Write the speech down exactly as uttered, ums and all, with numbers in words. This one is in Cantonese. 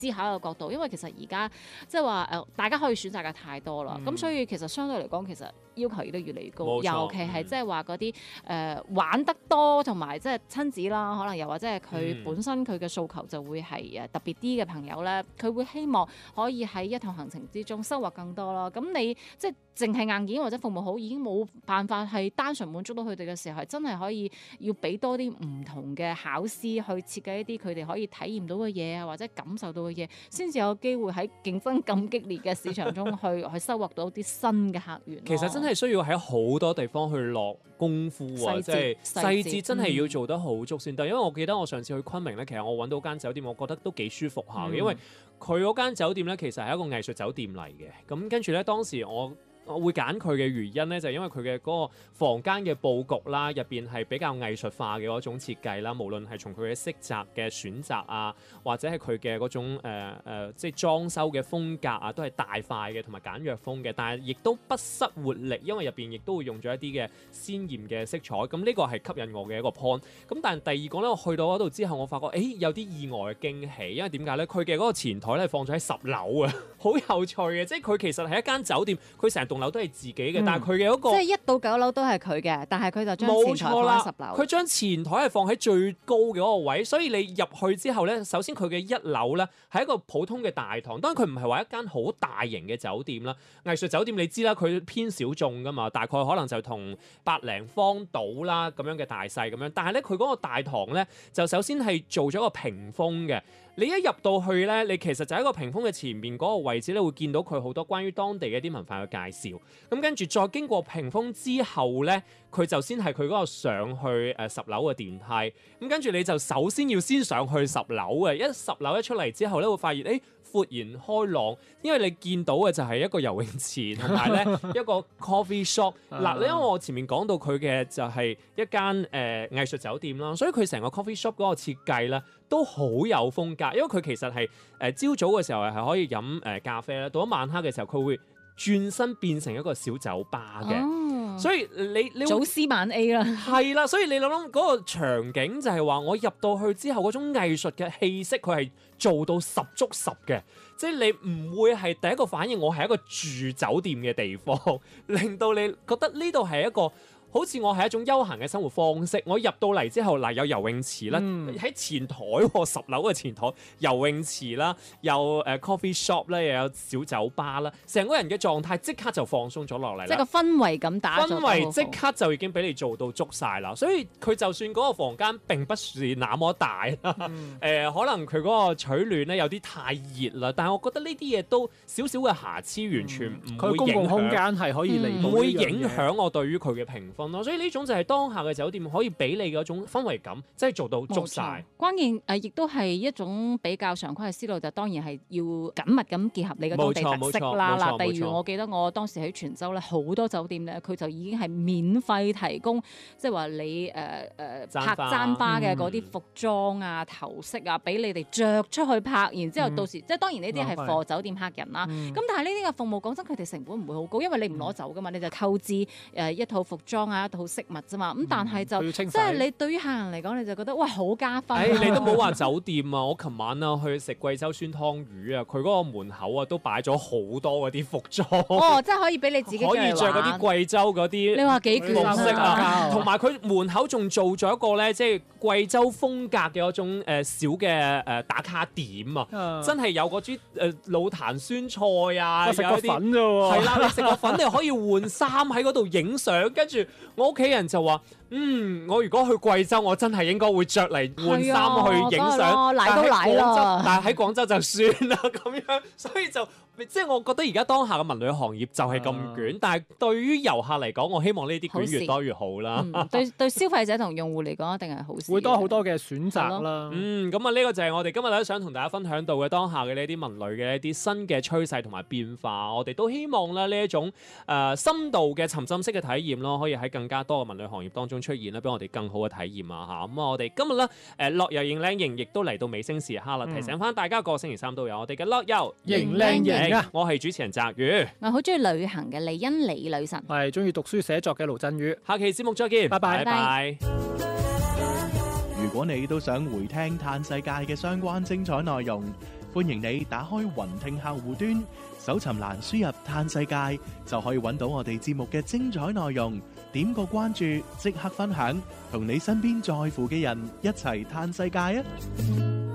思考嘅角度，因為其實而家即係話誒，大家可以選擇嘅太多啦，咁、嗯、所以其實相對嚟講，其實要求亦都越嚟越高，尤其係即係話嗰啲誒玩得多同埋即係親子啦，可能又或者係佢本身佢嘅訴求就會係誒特別啲嘅朋友咧，佢會希望可以喺一趟行程之中收穫更多啦。咁你即係淨係硬件或者服務好已經冇辦法係單純滿足到佢哋嘅時候，真係可以要俾多啲唔同嘅巧思去設計一啲佢哋可以體驗到嘅嘢啊，或者感受到嘅嘢，先至有機會喺競爭咁激烈嘅市場中去去收穫到啲新嘅客源。 其實真係需要喺好多地方去落功夫啊，即係細節真係要做得好足先得。嗯、因為我記得我上次去昆明咧，其實我揾到間酒店，我覺得都幾舒服下嘅，嗯、因為佢嗰間酒店咧其實係一個藝術酒店嚟嘅。咁跟住咧，當時我我會揀佢嘅原因咧，就係、是、因為佢嘅嗰個房間嘅佈局啦，入邊係比較藝術化嘅嗰種設計啦。無論係從佢嘅色澤嘅選擇啊，或者係佢嘅嗰種誒、呃呃、即係裝修嘅風格啊，都係大塊嘅同埋簡約風嘅。但係亦都不失活力，因為入邊亦都會用咗一啲嘅鮮豔嘅色彩。咁呢個係吸引我嘅一個 point。咁但係第二個咧，我去到嗰度之後，我發覺誒有啲意外嘅驚喜，因為點解咧？佢嘅嗰個前台咧放咗喺十樓啊，好有趣嘅。即係佢其實係一間酒店，佢成棟樓都係自己嘅，嗯、但係佢嘅嗰個即係一到九樓都係佢嘅，但係佢就將前台放喺十樓。 佢將前台係放喺最高嘅嗰個位，所以你入去之後咧，首先佢嘅一樓咧係一個普通嘅大堂，當然佢唔係話一間好大型嘅酒店啦。藝術酒店你知啦，佢偏小眾噶嘛，大概可能就同百零方到啦咁樣嘅大細咁樣。但係咧佢嗰個大堂咧就首先係做咗個屏風嘅。你一入到去咧，你其實就喺個屏風嘅前面嗰個位置咧，會見到佢好多關於當地嘅一啲文化嘅介紹。咁跟住再經過屏風之後咧，佢就先係佢嗰個上去誒十樓嘅電梯。咁跟住你就首先要先上去十樓嘅，一十樓一出嚟之後咧，會發現誒豁然開朗，因為你見到嘅就係一個游泳池同埋咧一個 coffee shop。嗱，因為我前面講到佢嘅就係一間誒、呃、藝術酒店啦，所以佢成個 coffee shop 嗰個設計咧都好有風格。因為佢其實係誒朝早嘅時候係可以飲誒、呃、咖啡啦，到咗晚黑嘅時候佢會轉身變成一個小酒吧嘅。哦、所以你你早 C 晚 A 啦， 係啦，所以你諗諗嗰個場景就係話我入到去之後嗰種藝術嘅氣息，佢係做到十足十嘅，即係你唔會係第一個反應我係一個住酒店嘅地方，令到你覺得呢度係一個好似我係一種休閒嘅生活方式。我入到嚟之後，嗱有游泳池啦，喺、嗯、前台十樓嘅前台游泳池啦，有誒、uh, coffee shop 啦，又有小酒吧啦，成個人嘅狀態即刻就放鬆咗落嚟啦。 即係個氛圍咁打， 氛圍即刻就已經俾你做到足晒啦。所以佢就算嗰個房間並不是那麼大啦，誒、嗯呃、可能佢嗰個取暖咧有啲太熱啦，但係我覺得呢啲嘢都少少嘅瑕疵，完全唔會影響。佢、嗯、公共空間係可以彌補，唔會影響我對於佢嘅評分。所以呢種就係當下嘅酒店可以俾你嗰種氛圍感，即係做到足晒。 關鍵誒，亦都係一種比較常規嘅思路，就當然係要緊密咁結合你嘅當地特色啦。嗱，例如我記得我當時喺泉州咧，好多酒店咧，佢就已經係免費提供，即係話你誒誒、呃、拍簪花嘅嗰啲服裝啊、嗯、頭飾啊，俾你哋着出去拍，然之後到時、嗯、即係當然呢啲係貨酒店客人啦。咁、嗯、但係呢啲嘅服務講真，佢哋成本唔會好高，因為你唔攞走噶嘛，你就購置誒一套服裝啊、一套飾物啫嘛。咁但係就即係你對於客人嚟講，你就覺得哇好加分、啊。誒、哎，你都冇話酒店啊！我琴晚啊去食貴州酸湯魚啊，佢嗰個門口啊都擺咗好多嗰啲服裝。 哦，即係可以俾你自己可以着嗰啲貴州嗰啲。你話幾卷色啊？同埋佢門口仲做咗一個咧，即係貴州風格嘅嗰種誒小嘅誒打卡點啊！嗯、真係有嗰啲誒老壇酸菜啊， 食個粉啫喎。係啦，你食個粉你可以換衫喺嗰度影相，跟住我屋企人就話。嗯，我如果去貴州，我真係應該會着嚟換衫去影相。 嚟都嚟啦， 但係喺廣州就算啦咁樣，所以就即係我覺得而家當下嘅文旅行業就係咁捲，啊、但係對於遊客嚟講，我希望呢啲捲越多越好啦。 嗯、對對消費者同用戶嚟講，一定係好事。 會多好多嘅選擇啦。 嗯，咁啊呢個就係我哋今日咧想同大家分享到嘅當下嘅呢啲文旅嘅一啲新嘅趨勢同埋變化。我哋都希望咧呢一種誒、呃、深度嘅沉浸式嘅體驗咯，可以喺更加多嘅文旅行業當中出現啦，俾我哋更好嘅體驗啊嚇！咁啊，我哋今日咧誒樂遊認靚型亦都嚟到尾聲時刻啦，嗯、提醒翻大家個星期三都有我哋嘅樂遊認靚型啊！ 我係主持人澤宇， 我好中意旅行嘅李欣李女神， 我係中意讀書寫作嘅盧振宇。 下期節目再見，拜拜拜拜。 如果你都想回聽嘆世界嘅相關精彩內容， 歡迎你打開雲聽客戶端，搜尋欄輸入嘆世界，就可以揾到我哋節目嘅精彩內容。點個關注，即刻分享，同你身邊在乎嘅人一齊嘆世界啊！